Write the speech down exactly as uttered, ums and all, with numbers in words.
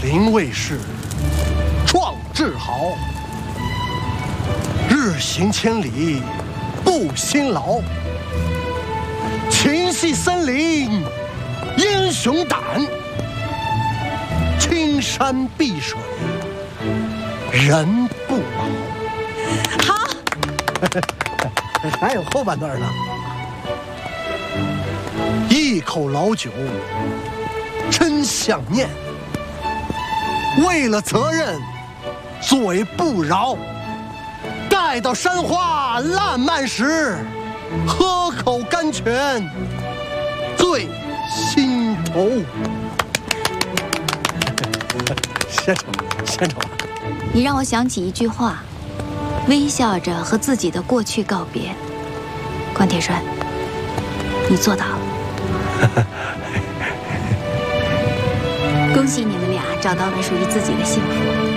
临卫士，壮志豪。日行千里不辛劳，情系森林英雄胆。青山碧水人不老。 好， 还有后半段呢。一口老酒真想念，为了责任嘴不饶。待到山花烂漫时，喝口甘泉醉心头。献丑，献丑。 你让我想起一句话，微笑着和自己的过去告别。关铁栓，你做到了。恭喜你们俩找到了属于自己的幸福。